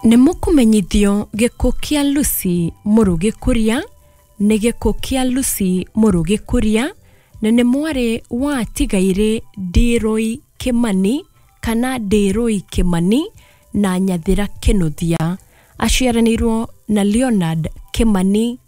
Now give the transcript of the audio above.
Nimukumenyithio gikuo kia Lucy Murugikuria ni gikuo kia Lucy Murugikuria na ni mwari wa Tigaire Ndiroi Kimani kana Ndiroi Kimani na Nyathira Kinuthia aciaranirwo na Leonard Kimani